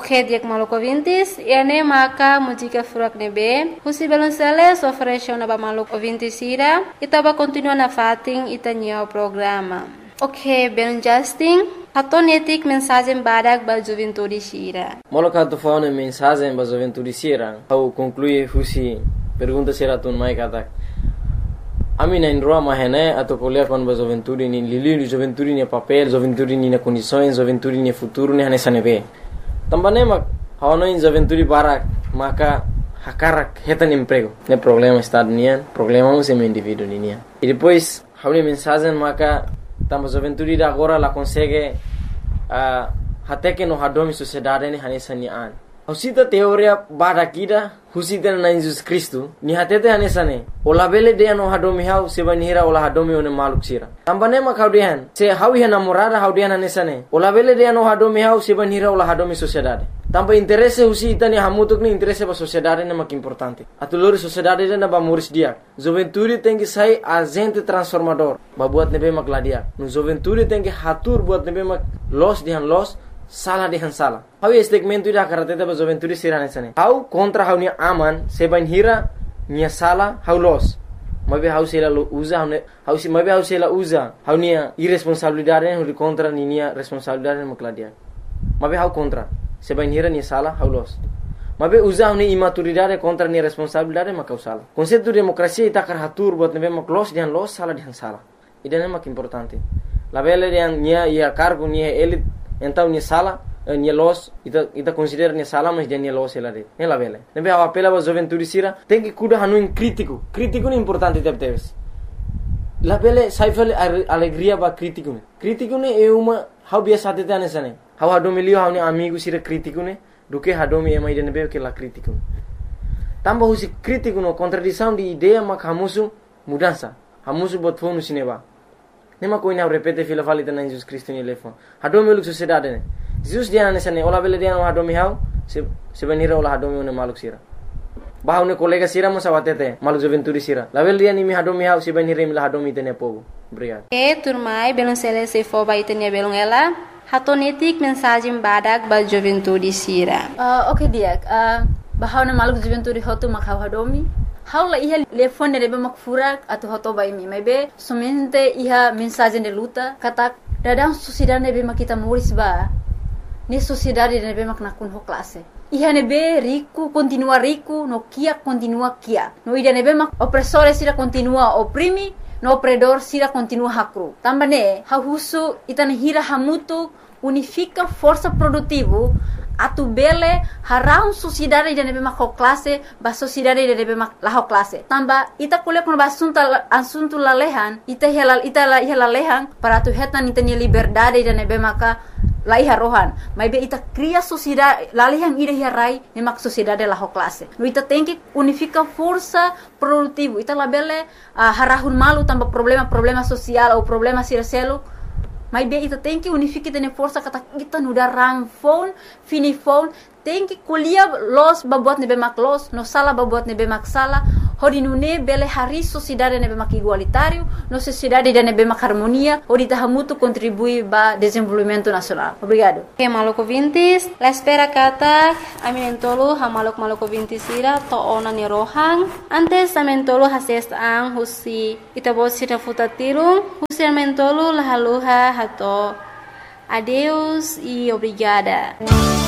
Ok, diak maluco ouvintes, ene maka música furak nebe, husi balonceles oferece na ba maluco ouvintes ira, itaba continua na fating itanya o programa. Ok, ben Justin, hatonetik mensagem badak ba juventude sira. Moloka to faune mensagem ba juventude sira, au conclui husi pergunta sira tun mai katak. Ami na indroa mahene atau kuliah kon ba juventude ni lili juventude ni papel, juventude ni na condições, juventude ni futuro ni hanesa nebe. Tambane mak hawano in juventude barak maka hakarak hetan emprego. Ne problema estado nian, problema um sem indivíduo nian. E depois hawni mensagem maka tamba juventude da agora la consegue até que no hadomi sociedade ni hanesa ni an. Husita teoria bada kida husita na Jesus Cristo ni hatete hanesa ne. Ola bele de no hadomi hau seba ni hira ola hadomi one maluk sira. Tambane mak haudian se hau ya namorada haudian hanesa ne. Ola bele de no hadomi hau seba ni hira ola hadomi sociedade. Tamba interesse husita ni hamutuk ni interesse ba sociedade ne mak importante. Atulori sociedade na ba muris dia. Juventude tem que sair agente transformador. Ba buat nebe mak ladia. No juventude tem que hatur buat nebe mak los dihan los salah dihan salah. Hau segmento ida karatete ba juventude sirane sane. Hau kontra hau ni aman seban hira nia salah hau los. Mabe hau sela usa hau si mabe hau sela usa hau nia irresponsabilidade hau contra ni nia responsabilidade makladia. Mabe hau kontra seban hira nia salah hau los. Mabe usa hau ni imaturidade contra nia responsabilidade makau salah. Konsepto demokrasia ita karatur buat nebe mak los dihan los salah dihan salah. Idane mak importante. La bele dihan nia ia cargo nia elit então nia sala nia los ita considera nia sala mas dia nia los ela de ela vele nebe a apela ba juventude sira tem que cuidar hanu in crítico é importante teves la vele saifel alegria ba crítico ne é uma hau biasa tete anesane hau hadomilio hau ni amigo sira crítico ne do que hadomi ema ide nebe que la crítico tamba husi crítico no contradição de ideia mak hamusu mudança hamusu bot fonu sineba. Nema koina repete fila valita na Jesus Cristo ni lefo. Hadomi uluk sociedade ne. Jesus dia na sane ola bele dia no hadomi hau se benira ola hadomi one maluk sira. Bahau ne kolega sira mo sawatete maluk juventude sira. La bele dia ni mi hadomi hau se benira mi la hadomi tene povo. Obrigado. Turmai belum selesai fo ba itenia belum ela. Hatonetik mensagem badak ba juventude sira. Okay diak. Bahau ne maluk juventude hotu mak hau hadomi. Haula iha telefone nebe mak furak atau hoto bai mi mebe somente iha mensagem de luta kata dadang sociedade nebe mak kita muris ba ni sociedade nebe mak nakun ho classe iha nebe rico continua rico no kia continua kia no ida nebe mak opressore sira continua oprimi no opredor sira continua hakru tambane hahusu itane hira hamutu unifica força produtivo atu bele harau sociedade de nebe mak classe ba sociedade de nebe mak la classe tamba ita kuliah kon asunto lalehan ita lalehan para tu hetan itani liberdade de nebe maka laiha rohan maybe ita cria sociedade lalehan ida hirai ne mak sociedade la classe no ita tem que unifica força produtivo ita labele harahun malu tamba problema social ou problema sircelo. Mas bem, ita tem que unificar tene força kata kita nuda rang phone, fini phone, tem que kuliah los babuat nebe mak los, no sala babuat nebe mak sala, hodi nune bele hari sociedade nebe mak igualitário, no sociedade de nebe mak harmonia, hodi tahamutu contribui ba desenvolvimento nacional. Obrigado. Okay, maluco vintis, la espera kata aminentolo ha maluco vintis ira to ona ni rohang, antes amentolo hases ang husi itabot sita futatirung, husi amentolo lahaluha hato. Adeus e obrigada.